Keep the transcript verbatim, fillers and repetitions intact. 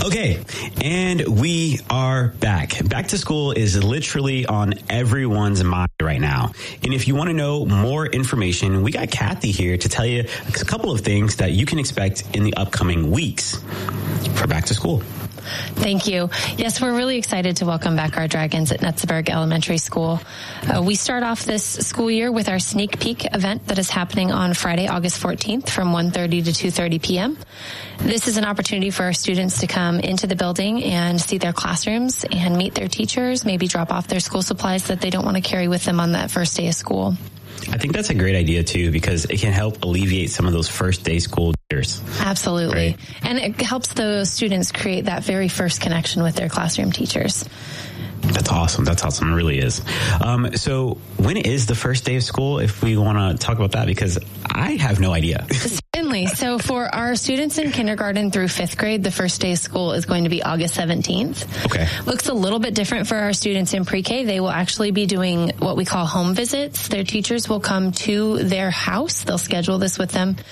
Okay, and we are back. Back to school is literally on everyone's mind right now. And if you want to know more information, we got Kathy here to tell you a couple of things that you can expect in the upcoming weeks for back to school. Thank you. Yes, we're really excited to welcome back our Dragons at Netzeberg Elementary School. Uh, we start off this school year with our sneak peek event that is happening on Friday, August fourteenth from one thirty to two thirty p.m. This is an opportunity for our students to come into the building and see their classrooms and meet their teachers, maybe drop off their school supplies that they don't want to carry with them on that first day of school. I think that's a great idea, too, because it can help alleviate some of those first day school jitters. Absolutely. Right? And it helps the students create that very first connection with their classroom teachers. That's awesome. That's awesome. It really is. Um, so when is the first day of school, if we want to talk about that? Because I have no idea. Certainly. So for our students in kindergarten through fifth grade, the first day of school is going to be August seventeenth. Okay. Looks a little bit different for our students in pre-K. They will actually be doing what we call home visits. Their teachers will come to their house. They'll schedule this with them